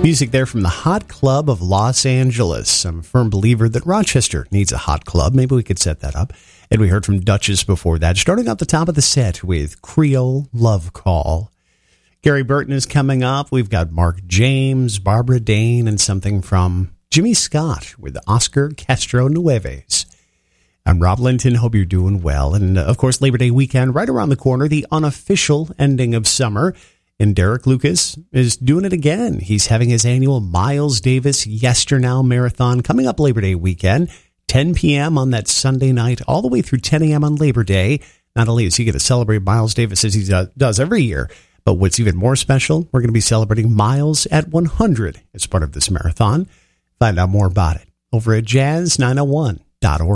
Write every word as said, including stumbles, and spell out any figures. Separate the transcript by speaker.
Speaker 1: Music there from the Hot Club of Los Angeles. I'm a firm believer that Rochester needs a hot club. Maybe we could set that up. And we heard from Duchess before that, starting out the top of the set with Creole Love Call. Gary Burton is coming up. We've got Mark James, Barbara Dane, and something from Jimmy Scott with Oscar Castro Nueves. I'm Rob Linton. Hope you're doing well. And, uh, of course, Labor Day weekend right around the corner, the unofficial ending of summer. And Derek Lucas is doing it again. He's having his annual Miles Davis Yesternow Marathon coming up Labor Day weekend, ten p.m. on that Sunday night, all the way through ten a.m. on Labor Day. Not only is he going to celebrate Miles Davis as he does every year, but what's even more special, we're going to be celebrating Miles at one hundred as part of this marathon. Find out more about it over at jazz nine oh one dot org.